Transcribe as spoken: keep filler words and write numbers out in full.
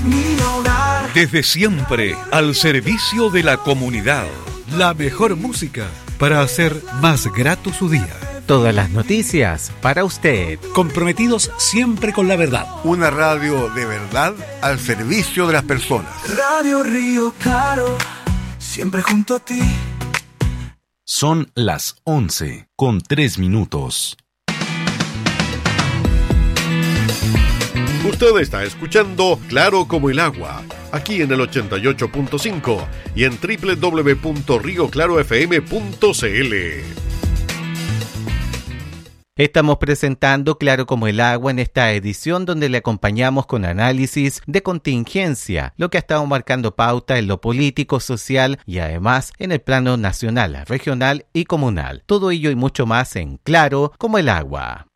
mi hogar. Desde siempre, al servicio de la comunidad. La mejor música para hacer más grato su día. Todas las noticias para usted. Comprometidos siempre con la verdad. Una radio de verdad al servicio de las personas. Radio Río Claro, siempre junto a ti. Son las once con tres minutos. Usted está escuchando Claro como el agua, aquí en el ochenta y ocho punto cinco y en doble u doble u doble u punto río claro f m punto c l. Estamos presentando Claro como el agua en esta edición donde le acompañamos con análisis de contingencia, lo que ha estado marcando pauta en lo político, social y además en el plano nacional, regional y comunal. Todo ello y mucho más en Claro como el agua.